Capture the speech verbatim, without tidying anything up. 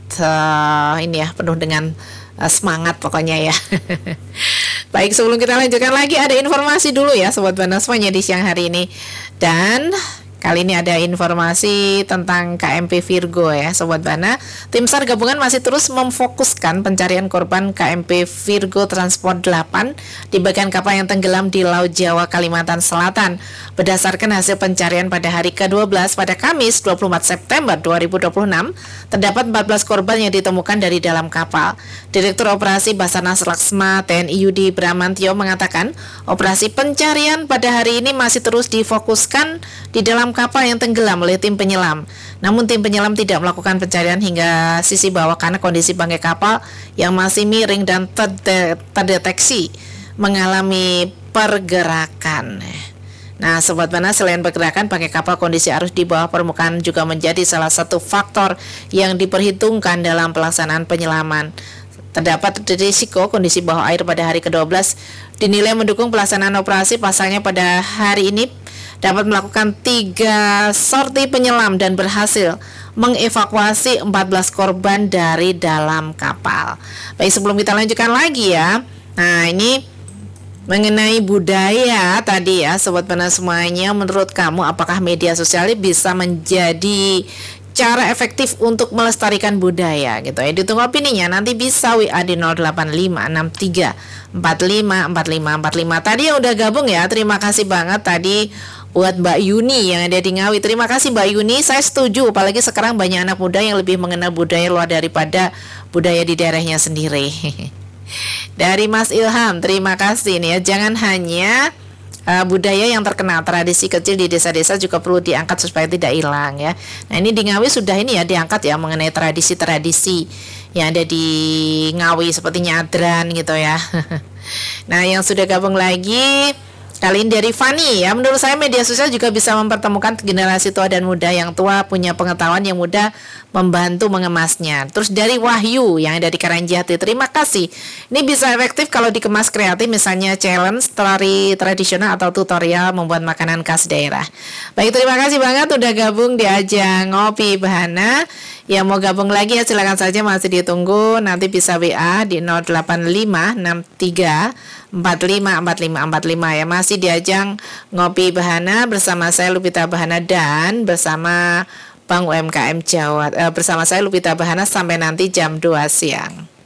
uh, ini ya, penuh dengan uh, semangat pokoknya ya. Baik, sebelum kita lanjutkan lagi, ada informasi dulu ya Sobat Bana semuanya di siang hari ini. Dan kali ini ada informasi tentang K M P Virgo ya Sobat Bana. Tim SAR gabungan masih terus memfokuskan pencarian korban K M P Virgo Transport delapan di bagian kapal yang tenggelam di Laut Jawa, Kalimantan Selatan. Berdasarkan hasil pencarian pada hari ke dua belas pada Kamis dua puluh empat September dua ribu dua puluh enam, terdapat empat belas korban yang ditemukan dari dalam kapal. Direktur Operasi Basarnas Laksma T N I Yudi Bramantio mengatakan, operasi pencarian pada hari ini masih terus difokuskan di dalam kapal yang tenggelam oleh tim penyelam. Namun tim penyelam tidak melakukan pencarian hingga sisi bawah karena kondisi bangkai kapal yang masih miring dan terde- terdeteksi mengalami pergerakan. Nah, Sobat Bana, selain pergerakan bangkai kapal, kondisi arus di bawah permukaan juga menjadi salah satu faktor yang diperhitungkan dalam pelaksanaan penyelaman. Terdapat risiko kondisi bawah air pada hari ke dua belas dinilai mendukung pelaksanaan operasi. Pasalnya pada hari ini dapat melakukan tiga sorti penyelam dan berhasil mengevakuasi empat belas korban dari dalam kapal. Baik, sebelum kita lanjutkan lagi ya, nah ini mengenai budaya tadi ya Sobat Bana semuanya, menurut kamu apakah media sosial bisa menjadi cara efektif untuk melestarikan budaya gitu ya? Ditunggu opininya, nanti bisa W A di nol delapan lima enam tiga empat lima empat lima empat lima. Tadi yang udah gabung ya, terima kasih banget tadi buat Mbak Yuni yang ada di Ngawi. Terima kasih Mbak Yuni, saya setuju, apalagi sekarang banyak anak muda yang lebih mengenal budaya luar daripada budaya di daerahnya sendiri. Dari Mas Ilham, terima kasih nih ya. Jangan hanya uh, budaya yang terkenal, tradisi kecil di desa-desa juga perlu diangkat supaya tidak hilang ya. Nah, ini di Ngawi sudah ini ya diangkat ya mengenai tradisi-tradisi yang ada di Ngawi seperti nyadran gitu ya. Nah, yang sudah gabung lagi kali ini dari Fani ya, menurut saya media sosial juga bisa mempertemukan generasi tua dan muda. Yang tua punya pengetahuan, yang muda membantu mengemasnya. Terus dari Wahyu yang ada di Karangjati, terima kasih. Ini bisa efektif kalau dikemas kreatif, misalnya challenge, tari tradisional atau tutorial membuat makanan khas daerah. Baik, terima kasih banget udah gabung di ajang Ngopi Bahana. Yang mau gabung lagi ya silakan saja, masih ditunggu. Nanti bisa W A di nol delapan lima enam tiga empat lima empat lima empat lima ya. Masih di ajang Ngopi Bahana bersama saya Lupita Bahana dan bersama Bank U M K M Jawa, eh, bersama saya Lupita Bahana sampai nanti jam dua siang.